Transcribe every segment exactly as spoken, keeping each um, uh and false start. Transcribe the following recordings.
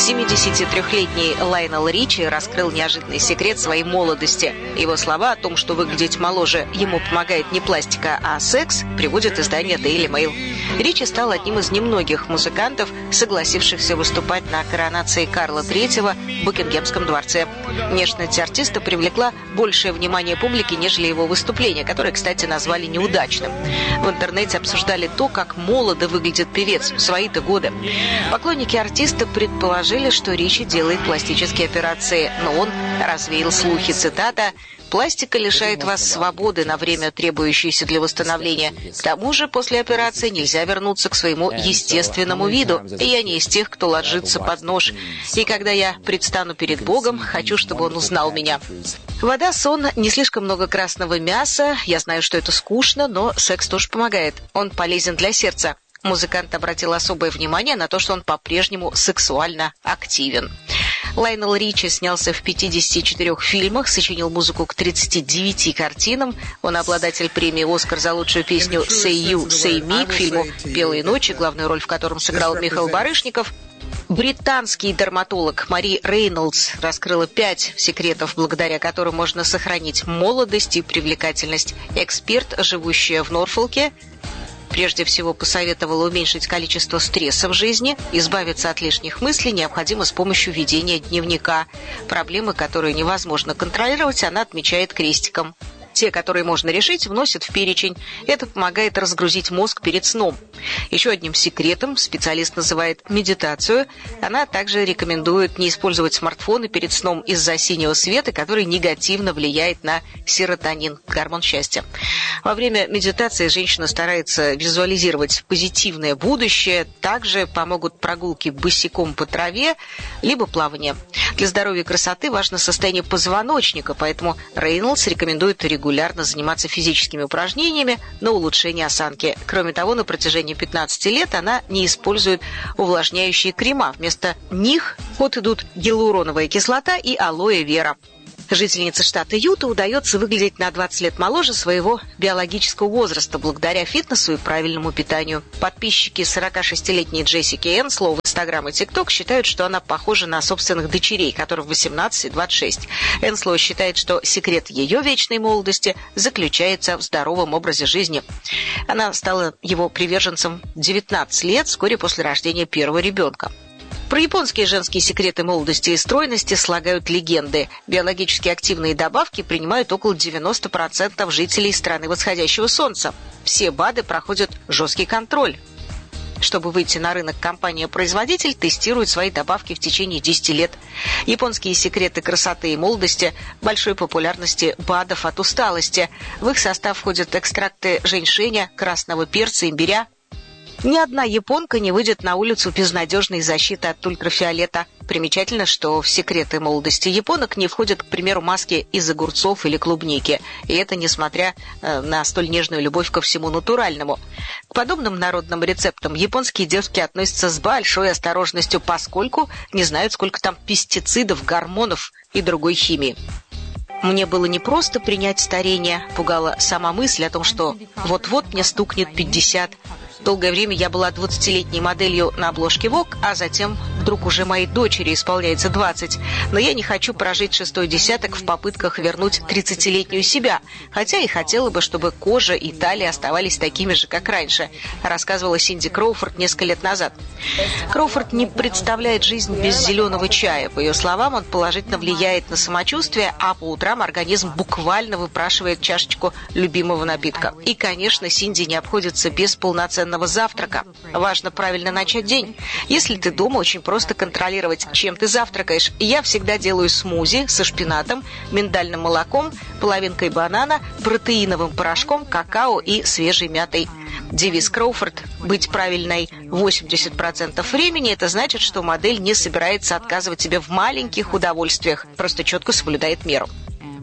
семидесятитрёхлетний Лайонел Ричи раскрыл неожиданный секрет своей молодости. Его слова о том, что выглядеть моложе ему помогает не пластика, а секс, приводит издание Daily Mail. Ричи стал одним из немногих музыкантов, согласившихся выступать на коронации Карла третьего в Букингемском дворце. Внешность артиста привлекла большее внимание публики, нежели его выступление, которое, кстати, назвали неудачным. В интернете обсуждали то, как молодо выглядит певец в свои-то годы. Поклонники артиста предположили, что Ричи делает пластические операции, но он развеял слухи. Цитата: «Пластика лишает вас свободы на время, требующейся для восстановления. К тому же после операции нельзя вернуться к своему естественному виду. И я не из тех, кто ложится под нож. И когда я предстану перед Богом, хочу, чтобы Он узнал меня». Вода, сон, не слишком много красного мяса. Я знаю, что это скучно, но секс тоже помогает. Он полезен для сердца. Музыкант обратил особое внимание на то, что он по-прежнему сексуально активен. Лайонел Ричи снялся в пятидесяти четырёх фильмах, сочинил музыку к тридцати девяти картинам. Он обладатель премии «Оскар» за лучшую песню «Say You, Say Me» к фильму «Белые ночи», главную роль в котором сыграл Михаил Барышников. Британский дерматолог Мари Рейнольдс раскрыла пять секретов, благодаря которым можно сохранить молодость и привлекательность. Эксперт, живущая в Норфолке, прежде всего посоветовала уменьшить количество стресса в жизни, избавиться от лишних мыслей необходимо с помощью ведения дневника. Проблемы, которые невозможно контролировать, она отмечает крестиком. Те, которые можно решить, вносят в перечень. Это помогает разгрузить мозг перед сном. Еще одним секретом специалист называет медитацию. Она также рекомендует не использовать смартфоны перед сном из-за синего света, который негативно влияет на серотонин, гормон счастья. Во время медитации женщина старается визуализировать позитивное будущее. Также помогут прогулки босиком по траве, либо плавание. Для здоровья и красоты важно состояние позвоночника, поэтому Рейнольдс рекомендует регулярно регулярно заниматься физическими упражнениями на улучшение осанки. Кроме того, на протяжении пятнадцати лет она не использует увлажняющие крема. Вместо них в ход идут гиалуроновая кислота и алоэ вера. Жительнице штата Юта удается выглядеть на двадцать лет моложе своего биологического возраста благодаря фитнесу и правильному питанию. Подписчики сорокашестилетней Джессики Энслоу в Инстаграм и ТикТок считают, что она похожа на собственных дочерей, которым восемнадцать и двадцать шесть. Энслоу считает, что секрет ее вечной молодости заключается в здоровом образе жизни. Она стала его приверженцем в девятнадцать лет, вскоре после рождения первого ребенка. Про японские женские секреты молодости и стройности слагают легенды. Биологически активные добавки принимают около девяноста процентов жителей страны восходящего солнца. Все БАДы проходят жесткий контроль. Чтобы выйти на рынок, компания-производитель тестирует свои добавки в течение десяти лет. Японские секреты красоты и молодости большой популярности БАДов от усталости. В их состав входят экстракты женьшеня, красного перца, имбиря. Ни одна японка не выйдет на улицу без надежной защиты от ультрафиолета. Примечательно, что в секреты молодости японок не входят, к примеру, маски из огурцов или клубники. И это несмотря э, на столь нежную любовь ко всему натуральному. К подобным народным рецептам японские девушки относятся с большой осторожностью, поскольку не знают, сколько там пестицидов, гормонов и другой химии. Мне было непросто принять старение, пугала сама мысль о том, что вот-вот мне стукнет пятьдесят. Долгое время я была двадцатилетней моделью на обложке Vogue, а затем вдруг уже моей дочери исполняется двадцать. Но я не хочу прожить шестой десяток в попытках вернуть тридцатилетнюю себя, хотя и хотела бы, чтобы кожа и талия оставались такими же, как раньше, рассказывала Синди Кроуфорд несколько лет назад. Кроуфорд не представляет жизнь без зеленого чая. По ее словам, он положительно влияет на самочувствие, а по утрам организм буквально выпрашивает чашечку любимого напитка. И, конечно, Синди не обходится без полноценного завтрака. Важно правильно начать день. Если ты дома, очень просто контролировать, чем ты завтракаешь. Я всегда делаю смузи со шпинатом, миндальным молоком, половинкой банана, протеиновым порошком, какао и свежей мятой. Девиз Кроуфорд «Быть правильной восемьдесят процентов времени» — это значит, что модель не собирается отказывать себе в маленьких удовольствиях, просто четко соблюдает меру.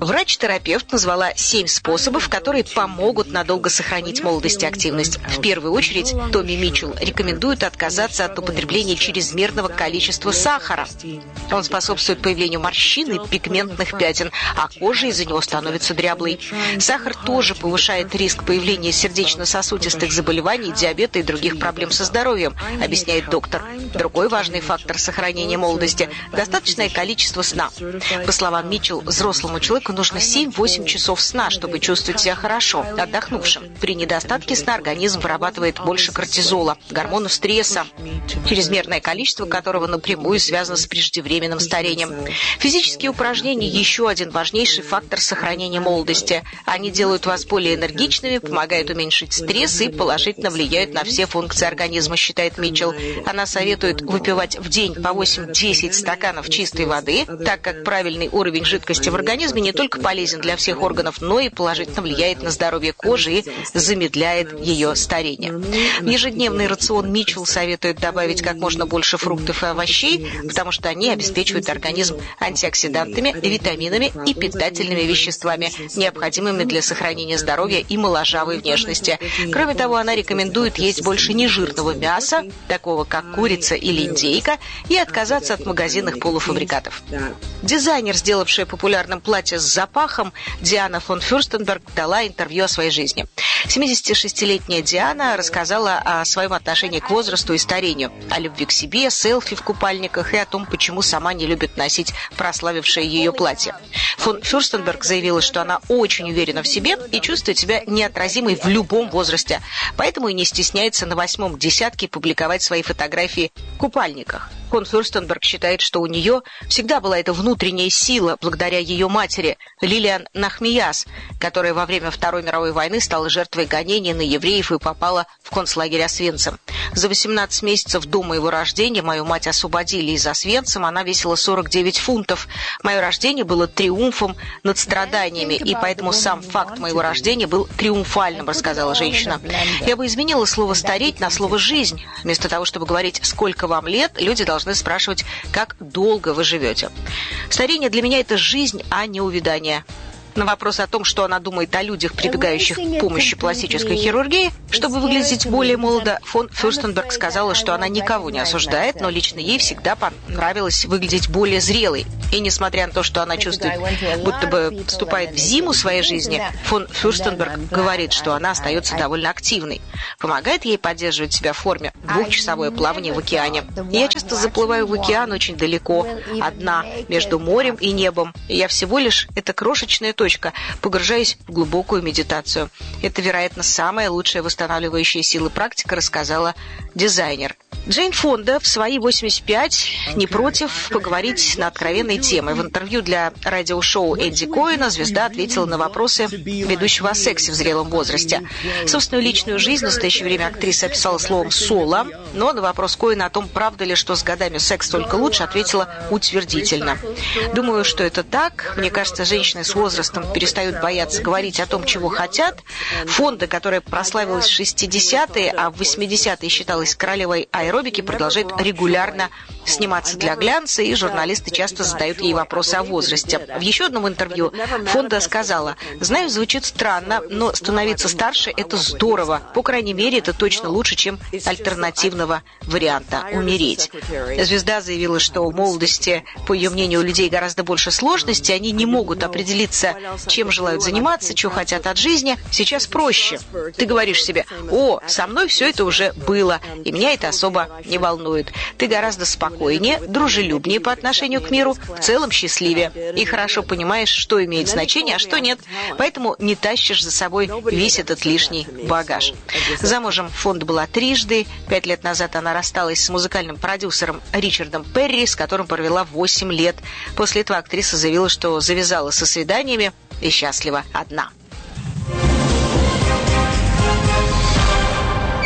Врач-терапевт назвала семь способов, которые помогут надолго сохранить молодость и активность. В первую очередь, Томми Митчелл рекомендует отказаться от употребления чрезмерного количества сахара. Он способствует появлению морщин и пигментных пятен, а кожа из-за него становится дряблой. Сахар тоже повышает риск появления сердечно-сосудистых заболеваний, диабета и других проблем со здоровьем, объясняет доктор. Другой важный фактор сохранения молодости – достаточное количество сна. По словам Митчелл, взрослому человеку нужно семь-восемь часов сна, чтобы чувствовать себя хорошо, отдохнувшим. При недостатке сна организм вырабатывает больше кортизола, гормона стресса, чрезмерное количество которого напрямую связано с преждевременным старением. Физические упражнения – еще один важнейший фактор сохранения молодости. Они делают вас более энергичными, помогают уменьшить стресс и положительно влияют на все функции организма, считает Митчелл. Она советует выпивать в день по восемь-десять стаканов чистой воды, так как правильный уровень жидкости в организме не только полезен для всех органов, но и положительно влияет на здоровье кожи и замедляет ее старение. В ежедневный рацион Митчелл советует добавить как можно больше фруктов и овощей, потому что они обеспечивают организм антиоксидантами, витаминами и питательными веществами, необходимыми для сохранения здоровья и моложавой внешности. Кроме того, она рекомендует есть больше нежирного мяса, такого как курица или индейка, и отказаться от магазинных полуфабрикатов. Дизайнер, сделавшая популярным платье с запахом, Диана фон Фюрстенберг дала интервью о своей жизни. семидесятишестилетняя Диана рассказала о своем отношении к возрасту и старению, о любви к себе, селфи в купальниках и о том, почему сама не любит носить прославившее ее платье. Фон Фюрстенберг заявила, что она очень уверена в себе и чувствует себя неотразимой в любом возрасте, поэтому и не стесняется на восьмом десятке публиковать свои фотографии в купальниках. Фон Фюрстенберг считает, что у нее всегда была эта внутренняя сила благодаря ее матери Лилиан Нахмияс, которая во время Второй мировой войны стала жертвой гонений на евреев и попала в концлагерь Освенцим. За восемнадцать месяцев до моего рождения мою мать освободили из Освенцима, она весила сорок девять фунтов. Мое рождение было триумфом над страданиями, и поэтому сам факт моего рождения был триумфальным, рассказала женщина. Я бы изменила слово «стареть» на слово «жизнь». Вместо того, чтобы говорить «сколько вам лет», люди должны спрашивать, как долго вы живете. Старение для меня – это жизнь, а не увядание. На вопрос о том, что она думает о людях, прибегающих к помощи пластической хирургии, чтобы выглядеть более молодо, фон Фюрстенберг сказала, что она никого не осуждает, но лично ей всегда понравилось выглядеть более зрелой. И несмотря на то, что она чувствует, будто бы вступает в зиму своей жизни, фон Фюрстенберг говорит, что она остается довольно активной. Помогает ей поддерживать себя в форме двухчасовое плавание в океане. Я часто заплываю в океан очень далеко, одна, между морем и небом. И я всего лишь эта крошечная точка, погружаясь в глубокую медитацию. Это, вероятно, самая лучшая восстанавливающая сила практика, рассказала дизайнер. Джейн Фонда в свои восемьдесят пять не против поговорить на откровенные темы. В интервью для радиошоу Эдди Коэна звезда ответила на вопросы ведущего о сексе в зрелом возрасте. Собственную личную жизнь в настоящее время актриса описала словом «соло», но на вопрос Коэна о том, правда ли, что с годами секс только лучше, ответила утвердительно. «Думаю, что это так. Мне кажется, женщины с возрастом перестают бояться говорить о том, чего хотят. Фонда, которая прославилась в шестидесятые, а в восьмидесятые считалась королевой аэробики, продолжает регулярно сниматься для глянца, и журналисты часто задают ей вопросы о возрасте. В еще одном интервью Фонда сказала: «Знаю, звучит странно, но становиться старше – это здорово. По крайней мере, это точно лучше, чем альтернативного варианта – умереть». Звезда заявила, что в молодости, по ее мнению, у людей гораздо больше сложностей, они не могут определиться, чем желают заниматься, чего хотят от жизни. Сейчас проще. Ты говоришь себе: «О, со мной все это уже было, и меня это особо не волнует». Ты гораздо спокойнее, дружелюбнее по отношению к миру, в целом счастливее. И хорошо понимаешь, что имеет значение, а что нет. Поэтому не тащишь за собой весь этот лишний багаж. Замужем Фонда была трижды. Пять лет назад она рассталась с музыкальным продюсером Ричардом Перри, с которым провела восемь лет. После этого актриса заявила, что завязала со свиданиями и счастлива одна.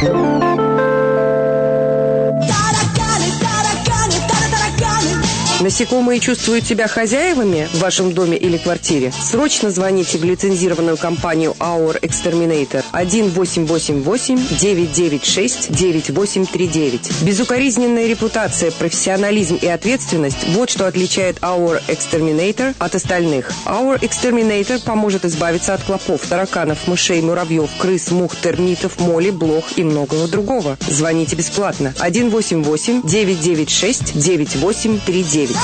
На насекомые чувствуют себя хозяевами в вашем доме или квартире? Срочно звоните в лицензированную компанию Our Exterminator один восемь восемь восемь девять девять шесть девять восемь три девять. Безукоризненная репутация, профессионализм и ответственность – вот что отличает Our Exterminator от остальных. Our Exterminator поможет избавиться от клопов, тараканов, мышей, муравьев, крыс, мух, термитов, моли, блох и многого другого. Звоните бесплатно один восемь восемь девять девять шесть девять восемь три девять.